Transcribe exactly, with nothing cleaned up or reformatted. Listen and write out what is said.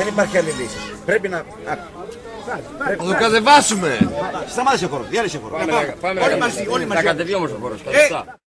Δεν υπάρχει άλλη λύση. Πρέπει να. Θα το κατεβάσουμε! Σταμάτησε ο χώρο, διάλυσε ο χώρο. Πάμε, Όλοι μαζί, όλοι μαζί. θα κατεβεί όμως ο χώρος.